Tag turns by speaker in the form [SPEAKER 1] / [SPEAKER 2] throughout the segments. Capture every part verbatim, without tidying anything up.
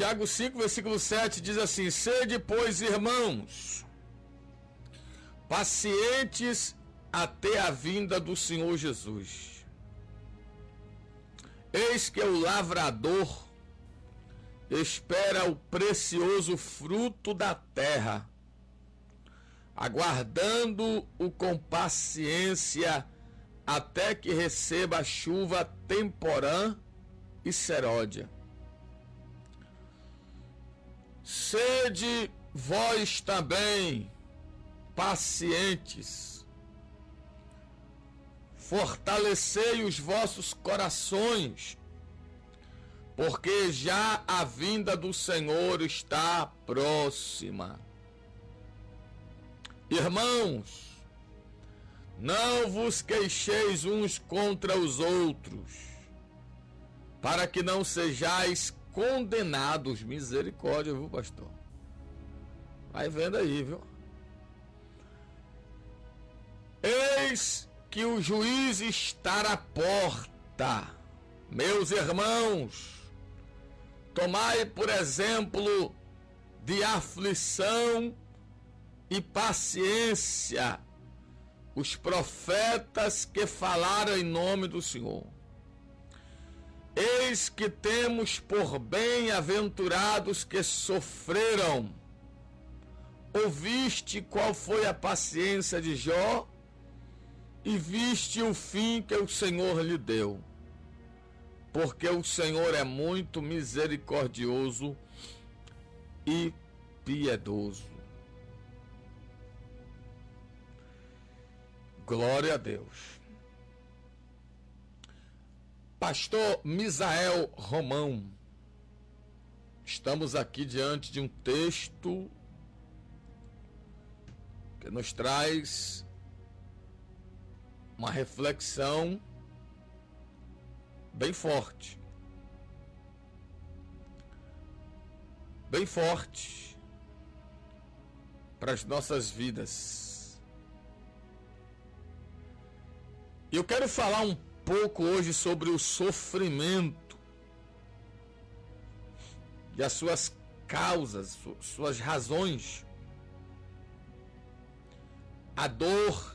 [SPEAKER 1] Tiago cinco, versículo sete diz assim: sede, pois, irmãos, pacientes até a vinda do Senhor Jesus. Eis que o lavrador espera o precioso fruto da terra, aguardando-o com paciência até que receba a chuva temporã e seródia. Sede vós também pacientes, fortalecei os vossos corações, porque já a vinda do Senhor está próxima. Irmãos, não vos queixeis uns contra os outros, para que não sejais condenados. Misericórdia, viu, pastor? Vai vendo aí, viu? Eis que o juiz está à porta. Meus irmãos, tomai por exemplo de aflição e paciência os profetas que falaram em nome do Senhor. Eis que temos por bem-aventurados que sofreram. Ouviste qual foi a paciência de Jó e viste o fim que o Senhor lhe deu. Porque o Senhor é muito misericordioso e piedoso. Glória a Deus. Pastor Misael Romão, estamos aqui diante de um texto que nos traz uma reflexão bem forte, bem forte para as nossas vidas. E eu quero falar um pouco hoje sobre o sofrimento e as suas causas, suas razões, a dor,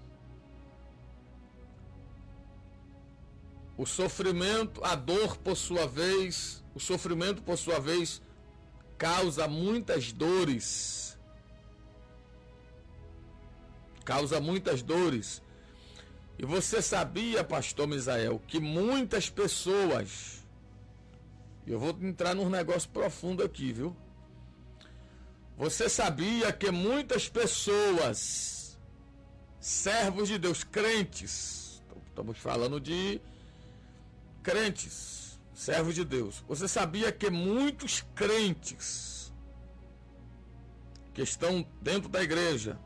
[SPEAKER 1] o sofrimento, a dor por sua vez, o sofrimento por sua vez causa muitas dores, causa muitas dores. E você sabia, pastor Misael, que muitas pessoas, eu vou entrar num negócio profundo aqui, viu? Você sabia que muitas pessoas, servos de Deus, crentes, estamos falando de crentes, servos de Deus. Você sabia que muitos crentes que estão dentro da igreja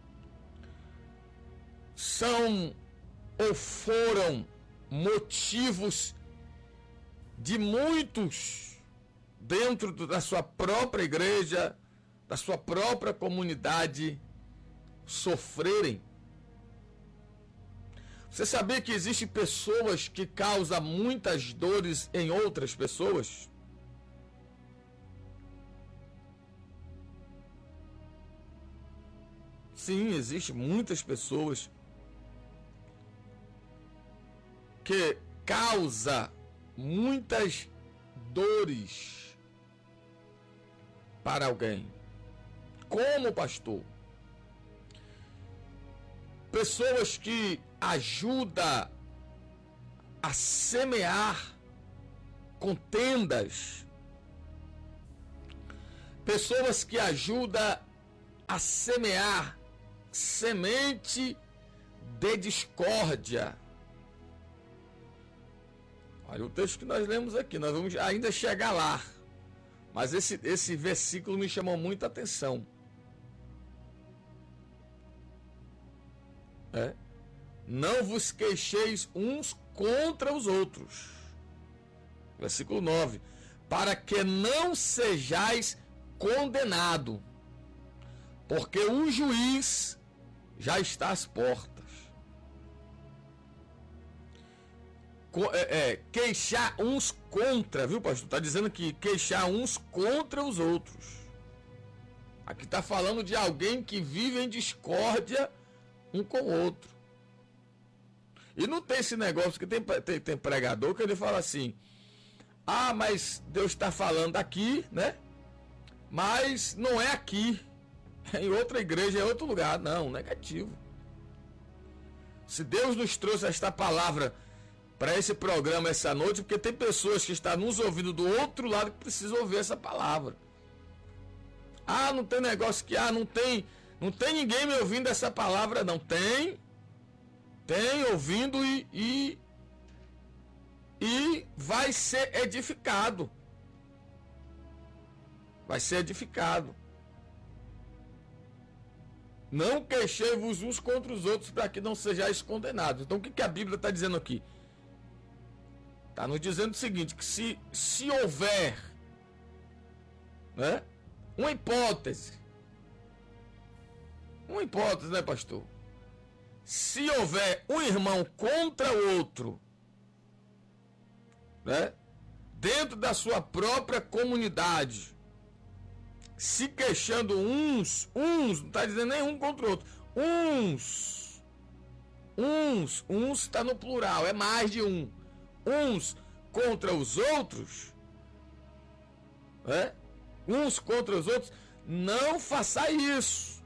[SPEAKER 1] são ou foram motivos de muitos dentro da sua própria igreja, da sua própria comunidade, sofrerem? Você sabia que existem pessoas que causam muitas dores em outras pessoas? Sim, existem muitas pessoas que causa muitas dores para alguém. Como, pastor? Pessoas que ajudam a semear contendas. Pessoas que ajudam a semear semente de discórdia. Olha o texto que nós lemos aqui, nós vamos ainda chegar lá. Mas esse, esse versículo me chamou muita atenção. É. Não vos queixeis uns contra os outros. Versículo nove. Para que não sejais condenado, porque o juiz já está às portas. é, é, queixar uns contra, viu, pastor? Está dizendo que queixar uns contra os outros. Aqui está falando de alguém que vive em discórdia um com o outro. E não tem esse negócio que tem, tem, tem pregador que ele fala assim: ah, mas Deus está falando aqui, né? Mas não é aqui. É em outra igreja, é em outro lugar. Não, negativo. Se Deus nos trouxe esta palavra para esse programa essa noite, porque tem pessoas que estão nos ouvindo do outro lado que precisam ouvir essa palavra. Ah, não tem negócio que, ah, não tem, não tem ninguém me ouvindo essa palavra, não. Tem, tem ouvindo e, e, e vai ser edificado. Vai ser edificado. Não queixei-vos uns contra os outros para que não sejais condenados. Então o que, que a Bíblia está dizendo aqui? Está nos dizendo o seguinte, que se, se houver, né, uma hipótese, uma hipótese, né, pastor? Se houver um irmão contra o outro, né, dentro da sua própria comunidade, se queixando uns, uns, não está dizendo nenhum contra o outro, uns, uns, uns está no plural, é mais de um, uns contra os outros, né? Uns contra os outros, não faça isso,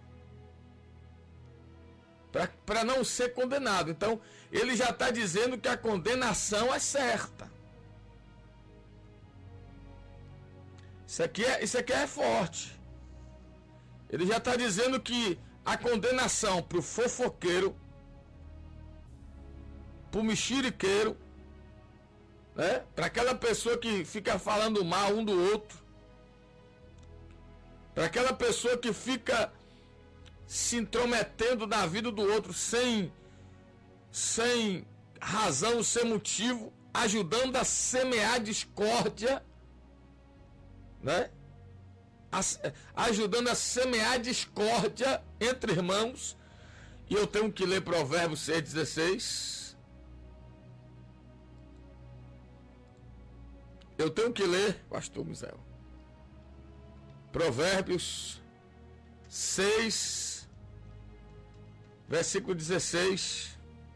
[SPEAKER 1] para não ser condenado. Então, ele já está dizendo que a condenação é certa. Isso aqui é, isso aqui é forte. Ele já está dizendo que a condenação para o fofoqueiro, para o mexeriqueiro, né? Para aquela pessoa que fica falando mal um do outro, para aquela pessoa que fica se intrometendo na vida do outro sem, sem razão, sem motivo, ajudando a semear discórdia, né? Ajudando a semear discórdia entre irmãos. E eu tenho que ler Provérbios seis, dezesseis. Eu tenho que ler, pastor Misael, Provérbios seis, versículo dezesseis.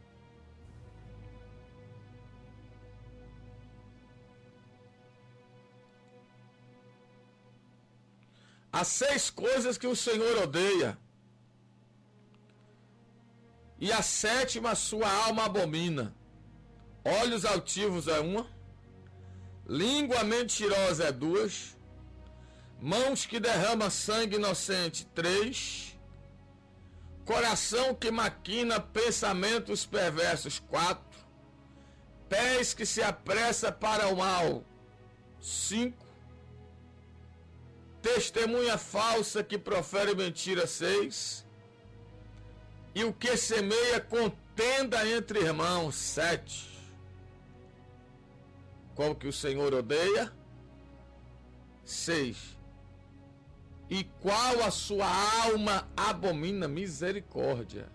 [SPEAKER 1] Há seis coisas que o Senhor odeia, e a sétima sua alma abomina: olhos altivos é uma, língua mentirosa é duas, mãos que derramam sangue inocente três, coração que maquina pensamentos perversos quatro, pés que se apressa para o mal cinco, testemunha falsa que profere mentira seis, e o que semeia contenda entre irmãos sete. Qual que o Senhor odeia? seis. E qual a sua alma abomina? Misericórdia.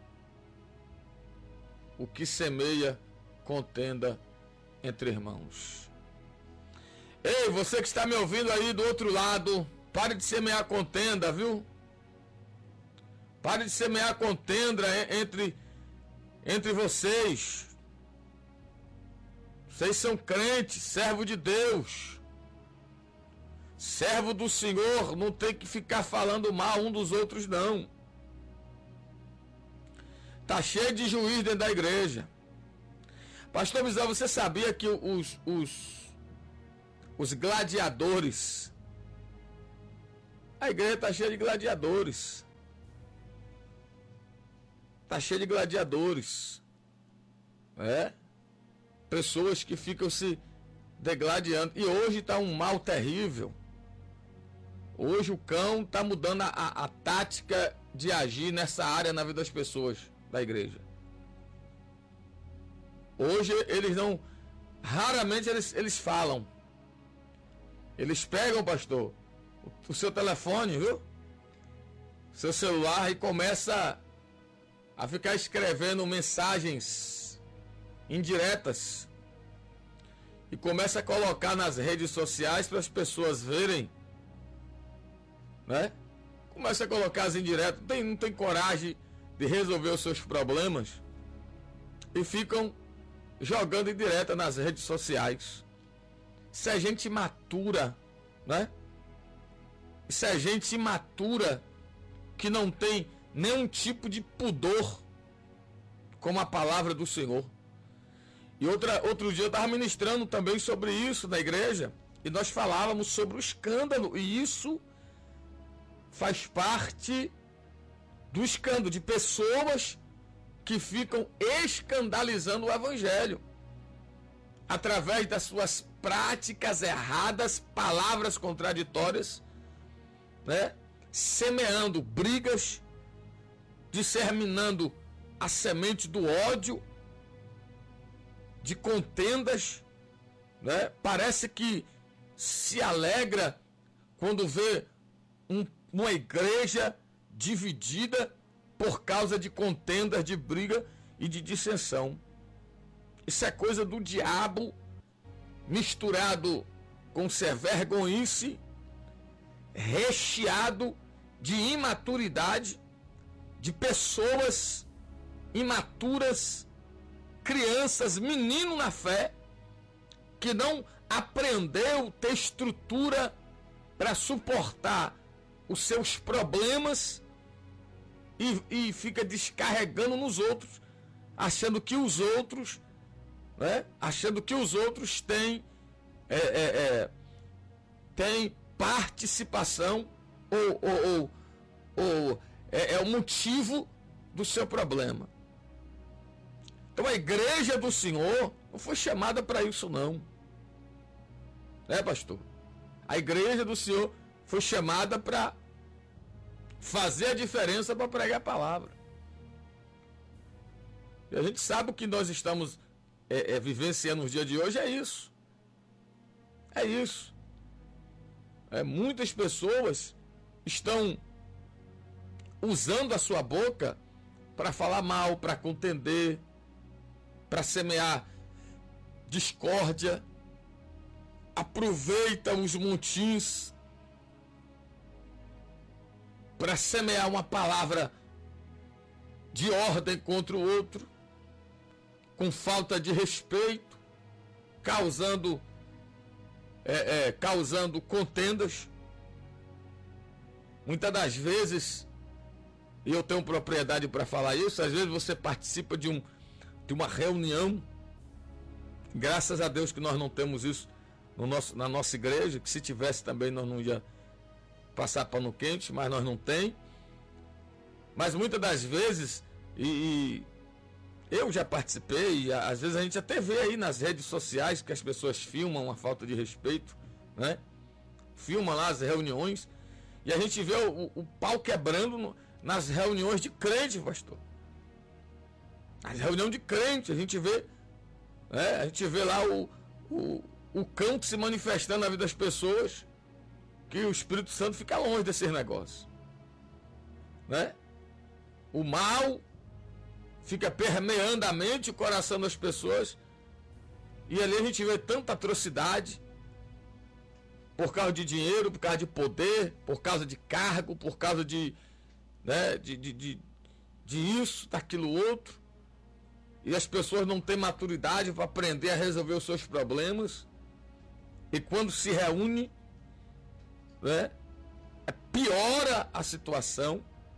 [SPEAKER 1] O que semeia contenda entre irmãos. Ei, você que está me ouvindo aí do outro lado, pare de semear contenda, viu? Pare de semear contenda entre, entre vocês. Vocês são crentes, servo de Deus. Servo do Senhor não tem que ficar falando mal um dos outros, não. Tá cheio de juiz dentro da igreja. Pastor Misael, você sabia que os, os, os gladiadores... A igreja está cheia de gladiadores. Está cheia de gladiadores. É? Pessoas que ficam se degladiando. E hoje está um mal terrível. Hoje o cão está mudando a, a, a tática de agir nessa área na vida das pessoas da igreja. Hoje eles não... Raramente eles, eles falam. Eles pegam, pastor, o seu telefone, viu? Seu celular, e começa a ficar escrevendo mensagens indiretas e começa a colocar nas redes sociais para as pessoas verem, né? Começa a colocar as indiretas, não tem, não tem coragem de resolver os seus problemas e ficam jogando indireta nas redes sociais. Isso é gente imatura, né? Isso é gente imatura que não tem nenhum tipo de pudor, como a palavra do Senhor. E outra, outro dia eu estava ministrando também sobre isso na igreja, e nós falávamos sobre o escândalo, e isso faz parte do escândalo, de pessoas que ficam escandalizando o evangelho através das suas práticas erradas, palavras contraditórias, né? Semeando brigas, disseminando a semente do ódio, de contendas, né? Parece que se alegra quando vê um, uma igreja dividida por causa de contendas, de briga e de dissensão. Isso é coisa do diabo misturado com ser vergonhice, recheado de imaturidade, de pessoas imaturas, crianças, menino na fé, que não aprendeu ter estrutura para suportar os seus problemas e, e fica descarregando nos outros, achando que os outros, né, achando que os outros têm, é, é, é, têm participação ou, ou, ou, ou é, é o motivo do seu problema. Então a igreja do Senhor não foi chamada para isso não. Né, pastor? A igreja do Senhor foi chamada para fazer a diferença, para pregar a palavra. E a gente sabe o que nós estamos é, é, vivenciando nos dias de hoje é isso. É isso. É, muitas pessoas estão usando a sua boca para falar mal, para contender, para semear discórdia, aproveitam os montins para semear uma palavra de ordem contra o outro, com falta de respeito, causando, é, é, causando contendas. Muitas das vezes, e eu tenho propriedade para falar isso, às vezes você participa de, um, de uma reunião, graças a Deus que nós não temos isso no nosso, na nossa igreja, que se tivesse também nós não ia passar pano quente, mas nós não tem. Mas muitas das vezes, e, e eu já participei, e às vezes a gente até vê aí nas redes sociais que as pessoas filmam uma falta de respeito, né? Filmam lá as reuniões, e a gente vê o, o pau quebrando no, nas reuniões de crente, pastor. As reuniões de crente, a gente vê, né? A gente vê lá o, o, o cão se manifestando na vida das pessoas, que o Espírito Santo fica longe desses negócios, né? O mal fica permeando a mente e o coração das pessoas, e ali a gente vê tanta atrocidade por causa de dinheiro, por causa de poder, por causa de cargo, por causa de, né, de, de, de, de isso, daquilo outro, e as pessoas não têm maturidade para aprender a resolver os seus problemas, e quando se reúne, né, piora a situação,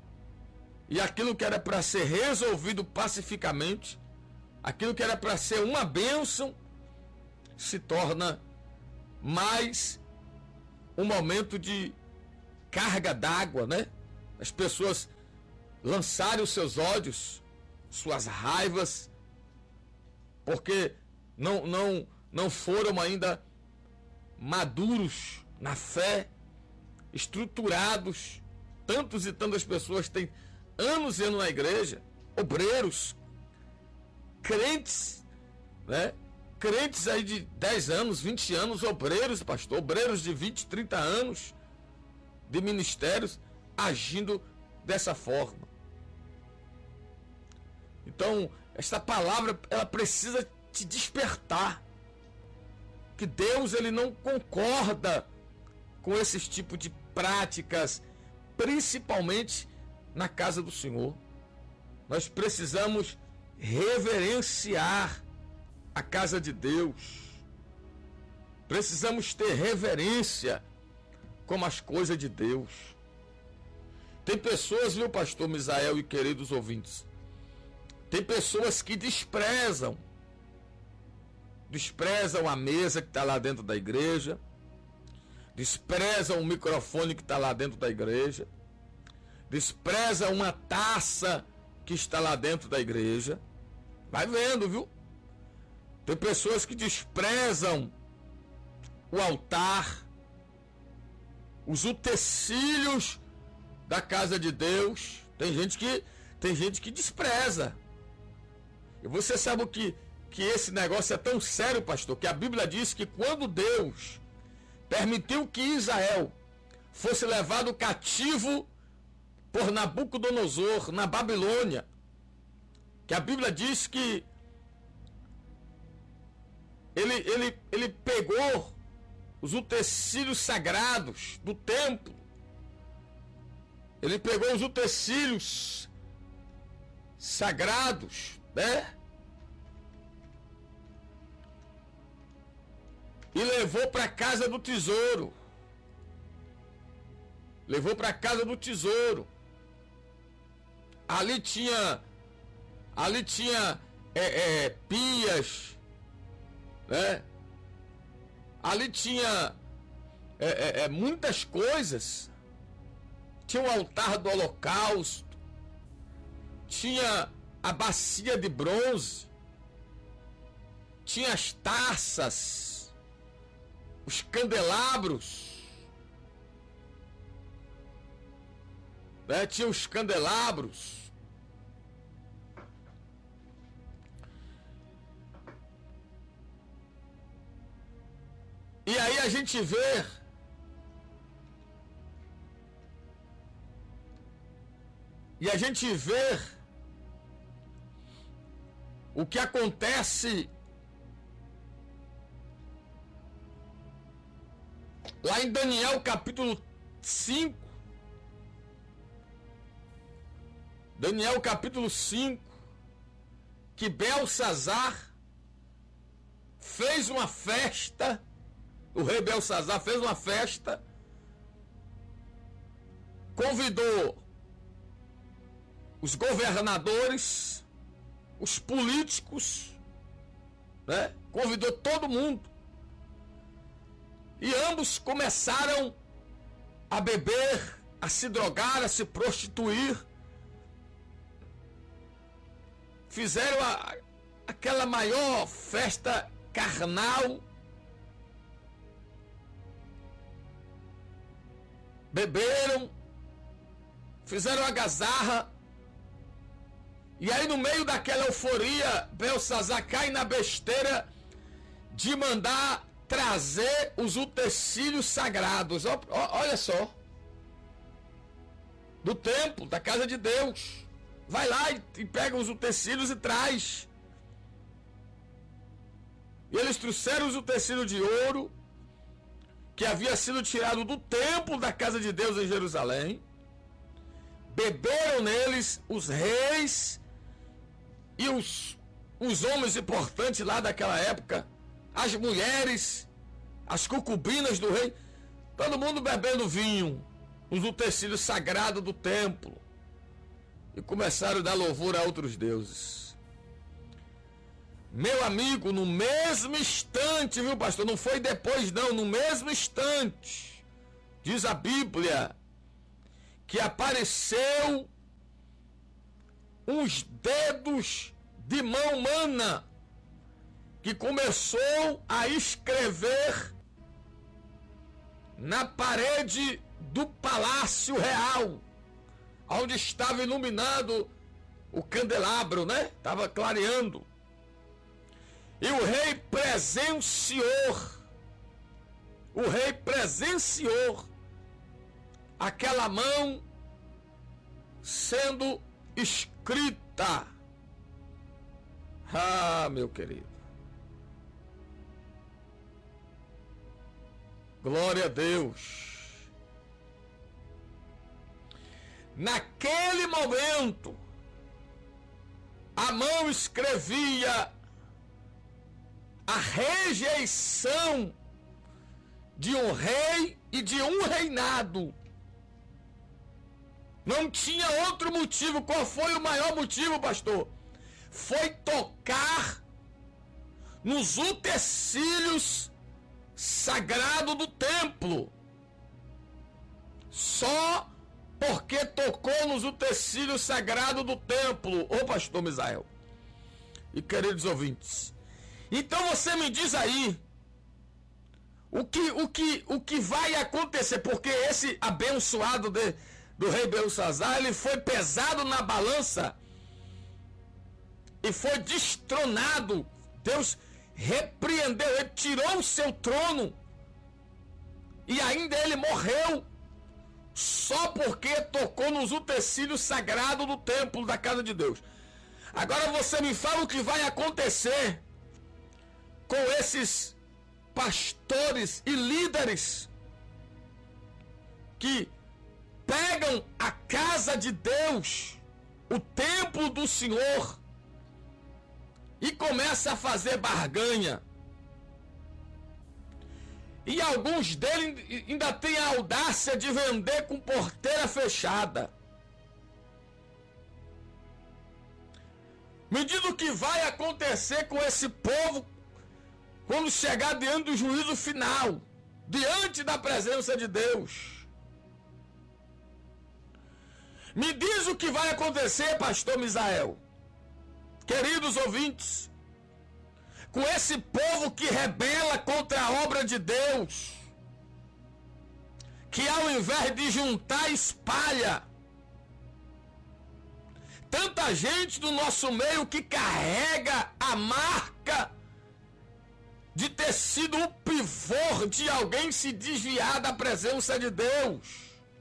[SPEAKER 1] e aquilo que era para ser resolvido pacificamente, aquilo que era para ser uma bênção, se torna mais um momento de carga d'água, né? As pessoas lançarem os seus ódios, suas raivas, porque não, não, não foram ainda maduros na fé, estruturados. Tantos e tantas pessoas têm anos indo na igreja, obreiros, crentes, né? Crentes aí de dez anos, vinte anos, obreiros, pastor, obreiros de vinte, trinta anos de ministérios, agindo dessa forma. Então, esta palavra, ela precisa te despertar. que Deus ele não concorda com esses tipos de práticas, principalmente na casa do Senhor. Nós precisamos reverenciar a casa de Deus. Precisamos ter reverência com as coisas de Deus. Tem pessoas, viu, pastor Misael e queridos ouvintes, tem pessoas que desprezam, desprezam a mesa que está lá dentro da igreja, desprezam o microfone que está lá dentro da igreja, desprezam uma taça que está lá dentro da igreja. Vai vendo, viu? Tem pessoas que desprezam o altar, os utensílios da casa de Deus. Tem gente que tem gente que despreza. E você sabe o que que esse negócio é tão sério, pastor, que a Bíblia diz que quando Deus permitiu que Israel fosse levado cativo por Nabucodonosor na Babilônia, que a Bíblia diz que ele, ele, ele pegou os utensílios sagrados do templo, ele pegou os utensílios sagrados, né? E levou para a casa do tesouro. Levou para a casa do tesouro. Ali tinha, ali tinha é, é, pias, né? Ali tinha é, é, é, muitas coisas. Tinha o altar do holocausto, tinha a bacia de bronze, tinha as taças, os candelabros, né? Tinha os candelabros. E aí a gente vê e a gente vê o que acontece lá em Daniel capítulo cinco. Daniel capítulo cinco, que Belsazar fez uma festa, o rei Belsazar fez uma festa, convidou os governadores, os políticos, né? Convidou todo mundo. E ambos começaram a beber, a se drogar, a se prostituir. Fizeram a, aquela maior festa carnal. Beberam, fizeram a gazarra. E aí, no meio daquela euforia, Belsazar cai na besteira de mandar trazer os utensílios sagrados. Ó, ó, olha só. Do templo, da casa de Deus. Vai lá e, e pega os utensílios e traz. E eles trouxeram os utensílios de ouro que havia sido tirado do templo da casa de Deus em Jerusalém. Beberam neles os reis e os, os homens importantes lá daquela época, as mulheres, as concubinas do rei, todo mundo bebendo vinho, os utensílios sagrados do templo, e começaram a dar louvor a outros deuses. Meu amigo, no mesmo instante, viu, pastor? Não foi depois, não, no mesmo instante, diz a Bíblia, que apareceu uns dedos de mão humana que começou a escrever na parede do palácio real, onde estava iluminado o candelabro, né? Estava clareando. E o rei presenciou, o rei presenciou aquela mão sendo escrita. Ah, meu querido. Glória a Deus. Naquele momento, Amão escrevia a rejeição de um rei e de um reinado. Não tinha outro motivo. Qual foi o maior motivo, pastor? Foi tocar nos utensílios sagrados do templo. Só porque tocou nos utensílios sagrados do templo, ô pastor Misael e queridos ouvintes. Então você me diz aí o que, o que, o que vai acontecer, porque esse abençoado de, do rei Belsazar, ele foi pesado na balança e foi destronado. Deus repreendeu, ele tirou o seu trono e ainda ele morreu só porque tocou nos utensílios sagrados do templo da casa de Deus. Agora você me fala o que vai acontecer com esses pastores e líderes que pegam a casa de Deus, o templo do Senhor, e começam a fazer barganha. E alguns deles ainda têm a audácia de vender com porteira fechada. Me diz o que vai acontecer com esse povo quando chegar diante do juízo final, diante da presença de Deus. Me diz o que vai acontecer, pastor Misael, queridos ouvintes, com esse povo que rebela contra a obra de Deus, que ao invés de juntar, espalha. Tanta gente do nosso meio que carrega a marca de ter sido o pivô de alguém se desviar da presença de Deus.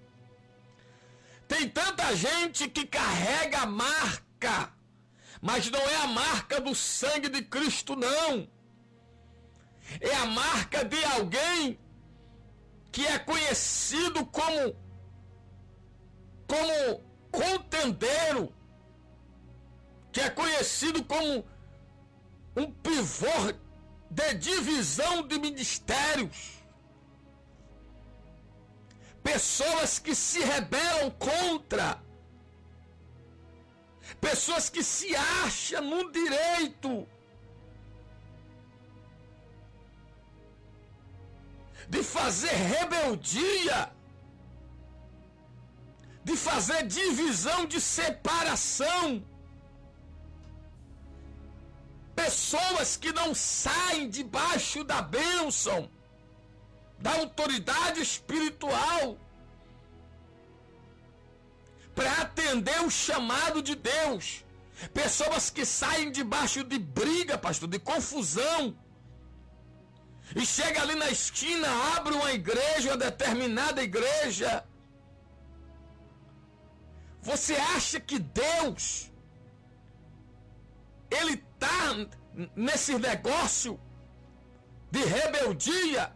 [SPEAKER 1] Tem tanta gente que carrega a marca, mas não é a marca do sangue de Cristo, não. É a marca de alguém que é conhecido como, como contendeiro, que é conhecido como um pivô de divisão de ministérios. Pessoas que se rebelam contra, pessoas que se acham no direito de fazer rebeldia, de fazer divisão, de separação. Pessoas que não saem debaixo da bênção, da autoridade espiritual, para atender o chamado de Deus. Pessoas que saem debaixo de briga, pastor, de confusão, e chega ali na esquina, abre uma igreja, uma determinada igreja. Você acha que Deus, ele está nesse negócio de rebeldia?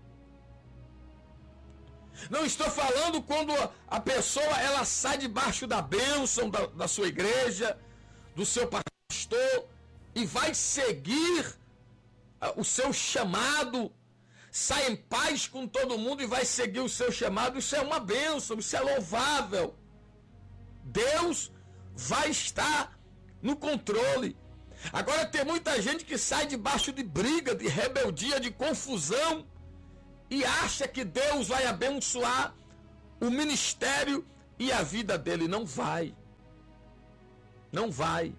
[SPEAKER 1] Não estou falando quando a pessoa ela sai debaixo da bênção da, da sua igreja, do seu pastor, e vai seguir o seu chamado, sai em paz com todo mundo e vai seguir o seu chamado. Isso é uma bênção, isso é louvável. Deus vai estar no controle. Agora tem muita gente que sai debaixo de briga, de rebeldia, de confusão, e acha que Deus vai abençoar o ministério e a vida dele. Não vai. Não vai.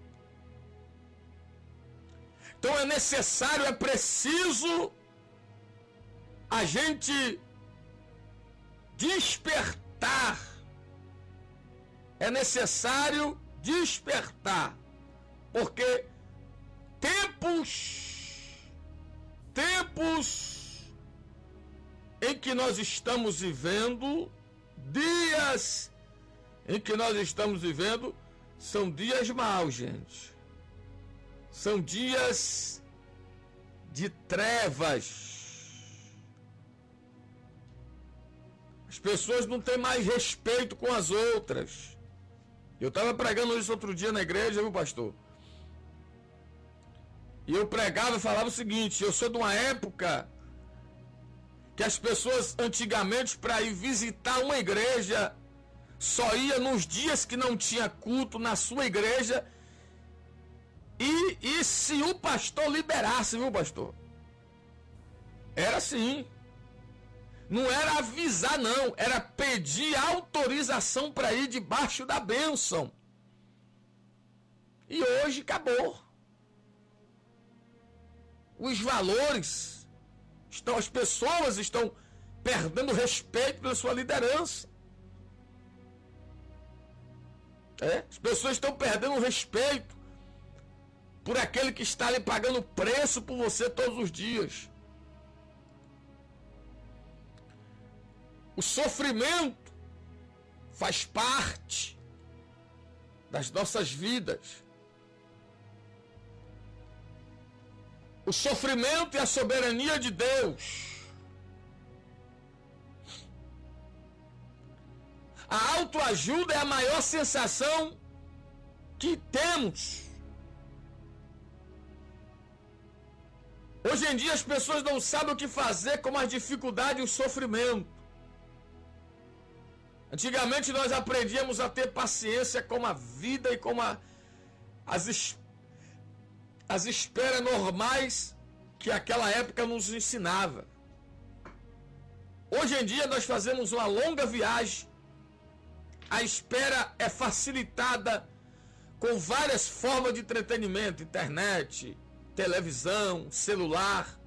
[SPEAKER 1] Então é necessário, é preciso a gente despertar. É necessário despertar. Porque tempos, tempos em que nós estamos vivendo, dias em que nós estamos vivendo, são dias maus, gente. São dias de trevas. As pessoas não têm mais respeito com as outras. Eu estava pregando isso outro dia na igreja, viu, pastor? E eu pregava e falava o seguinte: eu sou de uma época que as pessoas antigamente, para ir visitar uma igreja, só ia nos dias que não tinha culto na sua igreja. E, e se o pastor liberasse, viu, pastor? Era assim. Não era avisar, não. Era pedir autorização para ir debaixo da bênção. E hoje acabou. Os valores estão, as pessoas estão perdendo respeito pela sua liderança. É? As pessoas estão perdendo respeito por aquele que está lhe pagando preço por você todos os dias. O sofrimento faz parte das nossas vidas. O sofrimento e a soberania de Deus. A autoajuda é a maior sensação que temos. Hoje em dia as pessoas não sabem o que fazer com as dificuldades e o sofrimento. Antigamente nós aprendíamos a ter paciência com a vida e com a, as, as esperas normais que aquela época nos ensinava. Hoje em dia nós fazemos uma longa viagem, a espera é facilitada com várias formas de entretenimento, internet, televisão, celular.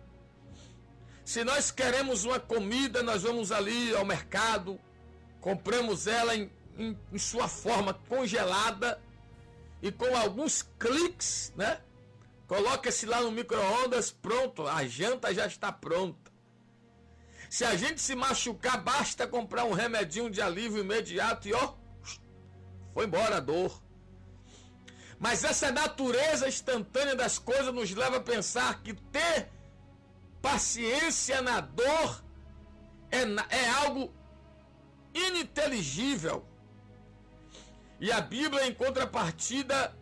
[SPEAKER 1] Se nós queremos uma comida, nós vamos ali ao mercado, compramos ela em, em, em sua forma congelada e com alguns cliques, né? Coloca-se lá no micro-ondas, pronto, a janta já está pronta. Se a gente se machucar, basta comprar um remedinho de alívio imediato e ó, foi embora a dor. Mas essa natureza instantânea das coisas nos leva a pensar que ter paciência na dor é, é algo ininteligível. E a Bíblia, em contrapartida,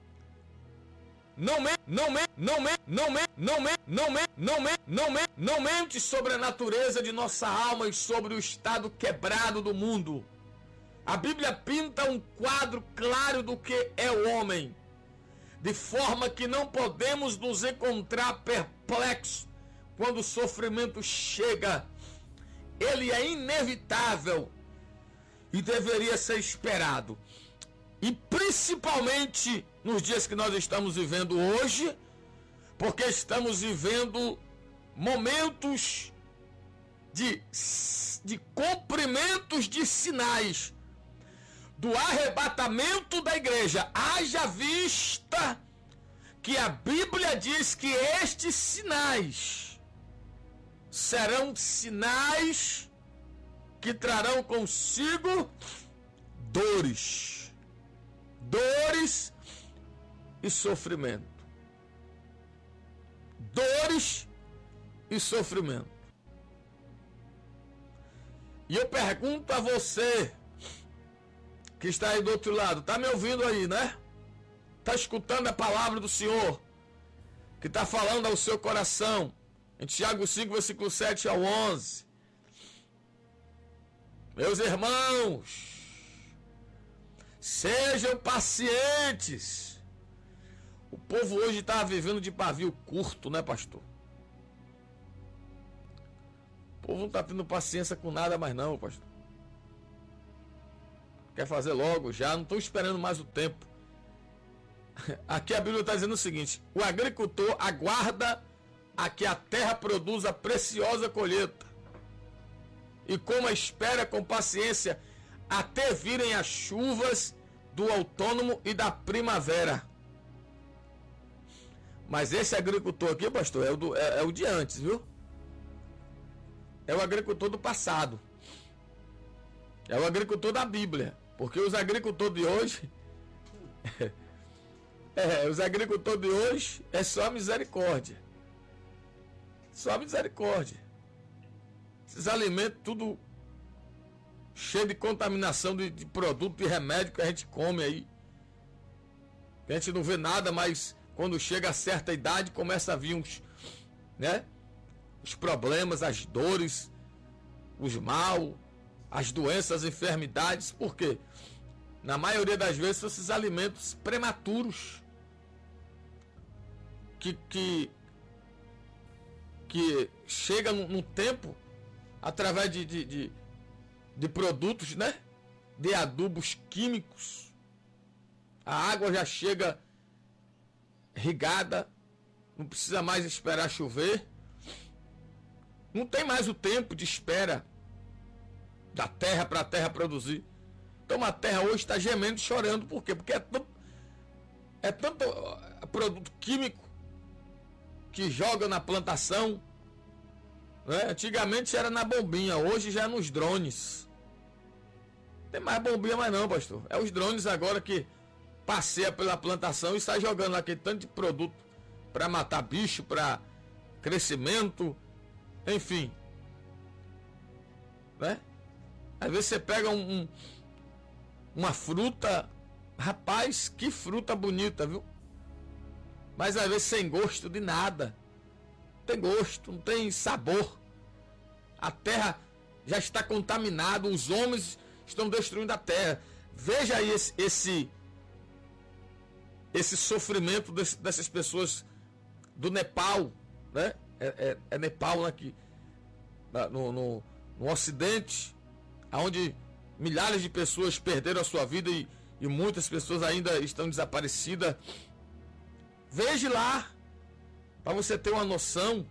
[SPEAKER 1] não mente, não mente, não mente, não mente, não mente, não mente, não mente, não mente, não mente sobre a natureza de nossa alma e sobre o estado quebrado do mundo. A Bíblia pinta um quadro claro do que é o homem, de forma que não podemos nos encontrar perplexos quando o sofrimento chega. Ele é inevitável e deveria ser esperado. E principalmente nos dias que nós estamos vivendo hoje, porque estamos vivendo momentos de, de cumprimentos de sinais do arrebatamento da igreja. Haja vista que a Bíblia diz que estes sinais serão sinais que trarão consigo dores, dores e sofrimento, dores e sofrimento. E eu pergunto a você que está aí do outro lado, está me ouvindo aí, né? Está escutando a palavra do Senhor, que está falando ao seu coração, em Tiago cinco, versículo sete ao onze. Meus irmãos, sejam pacientes. O povo hoje está vivendo de pavio curto, né, pastor? O povo não está tendo paciência com nada mais não, pastor. Quer fazer logo já, não estou esperando mais o tempo. Aqui a Bíblia está dizendo o seguinte: o agricultor aguarda a que a terra produza preciosa colheita, e como espera com paciência até virem as chuvas do outono e da primavera. Mas esse agricultor aqui, pastor, é o, do, é, é o de antes, viu? É o agricultor do passado. É o agricultor da Bíblia. Porque os agricultores de hoje é, os agricultores de hoje é só misericórdia. Só misericórdia. Esses alimentos tudo cheio de contaminação de, de produto, de remédio que a gente come aí. A gente não vê nada, mas quando chega a certa idade começa a vir uns, né? Os problemas, as dores, os mal, as doenças, as enfermidades. Por quê? Na maioria das vezes são esses alimentos prematuros que, que, que chega no, no tempo através de, de, de, de produtos, né? De adubos químicos. A água já chega regada, não precisa mais esperar chover. Não tem mais o tempo de espera da terra para a terra produzir. Então a terra hoje está gemendo e chorando. Por quê? Porque é tanto, é tanto produto químico que joga na plantação, né? Antigamente era na bombinha, hoje já é nos drones. Não tem mais bombinha mais não, pastor. É os drones agora que passeia pela plantação e sai jogando aquele tanto de produto para matar bicho, para crescimento, enfim, né? Às vezes você pega um, um, uma fruta, rapaz, que fruta bonita, viu? Mas às vezes sem gosto de nada. Não tem gosto, não tem sabor. A terra já está contaminada, os homens estão destruindo a terra. Veja aí esse esse, esse sofrimento desse, dessas pessoas do Nepal, né? É, é, é Nepal aqui, no, no, no Ocidente, onde milhares de pessoas perderam a sua vida e, e muitas pessoas ainda estão desaparecidas. Veja lá, para você ter uma noção,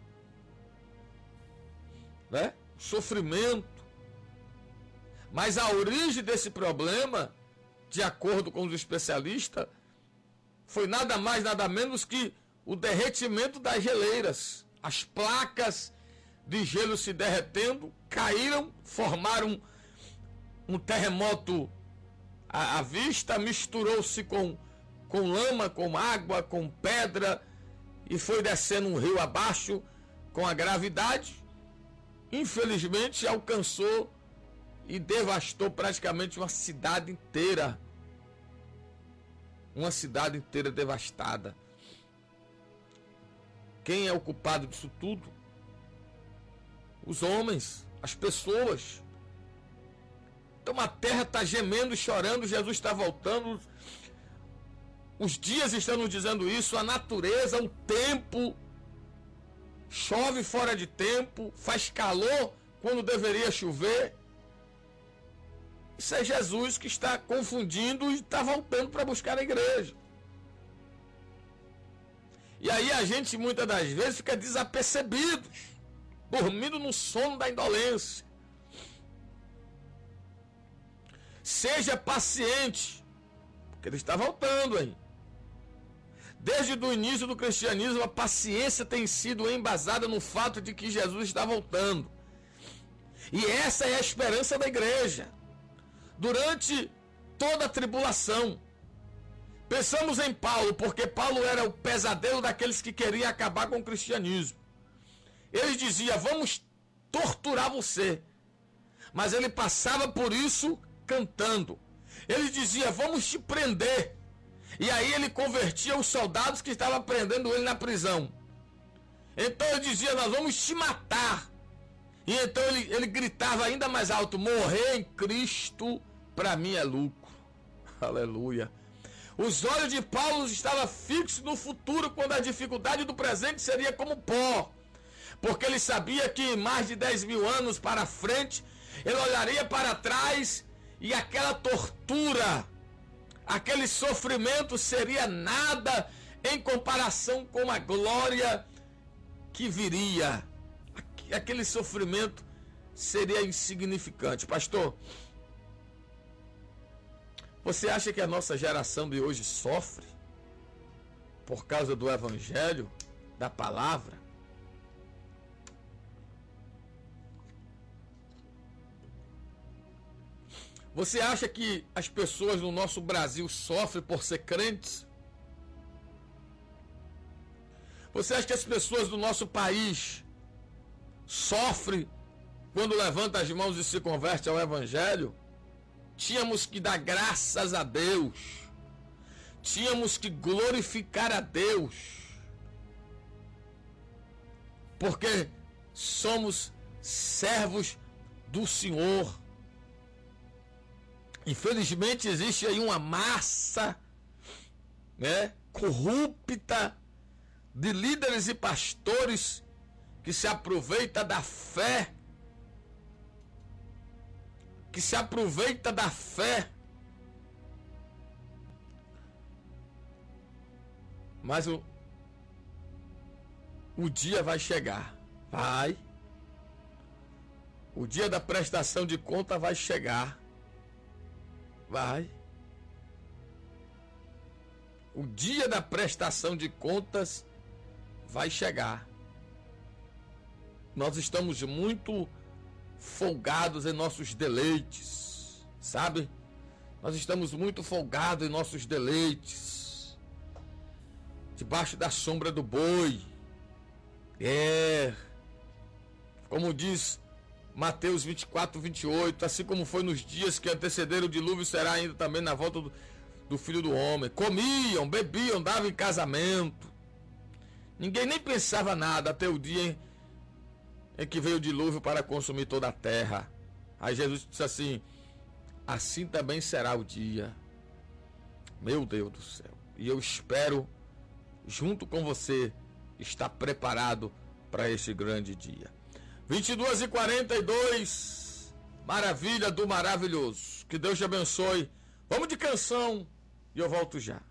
[SPEAKER 1] né? Sofrimento. Mas a origem desse problema, de acordo com os especialistas, foi nada mais, nada menos que o derretimento das geleiras. As placas de gelo se derretendo, caíram, formaram um terremoto à, à vista, misturou-se com, com lama, com água, com pedra, e foi descendo um rio abaixo com a gravidade. Infelizmente alcançou e devastou praticamente uma cidade inteira. Uma cidade inteira devastada. Quem é o culpado disso tudo? Os homens, as pessoas. Então a terra está gemendo e chorando, Jesus está voltando. Os dias estão nos dizendo isso, a natureza, o tempo, chove fora de tempo, faz calor quando deveria chover. Isso é Jesus que está confundindo e está voltando para buscar a igreja. E aí a gente muitas das vezes fica desapercebido, dormindo no sono da indolência. Seja paciente, porque ele está voltando aí. Desde o início do cristianismo, a paciência tem sido embasada no fato de que Jesus está voltando. E essa é a esperança da igreja. Durante toda a tribulação. Pensamos em Paulo, porque Paulo era o pesadelo daqueles que queriam acabar com o cristianismo. Ele dizia, vamos torturar você. Mas ele passava por isso cantando. Ele dizia, vamos te prender. E aí ele convertia os soldados que estavam prendendo ele na prisão. Então ele dizia, nós vamos te matar. E então ele, ele gritava ainda mais alto, morrer em Cristo para mim é lucro. Aleluia. Os olhos de Paulo estavam fixos no futuro, quando a dificuldade do presente seria como pó. Porque ele sabia que mais de dez mil anos para frente, ele olharia para trás e aquela tortura, aquele sofrimento seria nada em comparação com a glória que viria. Aquele sofrimento seria insignificante. Pastor, você acha que a nossa geração de hoje sofre por causa do evangelho, da palavra? Você acha que as pessoas no nosso Brasil sofrem por ser crentes? Você acha que as pessoas do nosso país sofrem quando levanta as mãos e se converte ao Evangelho, tínhamos que dar graças a Deus, tínhamos que glorificar a Deus, porque somos servos do Senhor. Infelizmente existe aí uma massa, né, corrupta de líderes e pastores que se aproveita da fé, que se aproveita da fé, mas o, o dia vai chegar, vai, o dia da prestação de conta vai chegar, vai, o dia da prestação de contas vai chegar. Nós estamos muito folgados em nossos deleites, sabe? Nós estamos muito folgados em nossos deleites, debaixo da sombra do boi. É, como diz Mateus vinte e quatro, vinte e oito, assim como foi nos dias que antecederam o dilúvio, será ainda também na volta do, do Filho do Homem. Comiam, bebiam, davam em casamento. Ninguém nem pensava nada até o dia em em que veio o dilúvio para consumir toda a terra. Aí Jesus disse assim: assim também será o dia. Meu Deus do céu. E eu espero, junto com você, estar preparado para esse grande dia. vinte e duas e quarenta e dois, maravilha do maravilhoso. Que Deus te abençoe. Vamos de canção e eu volto já.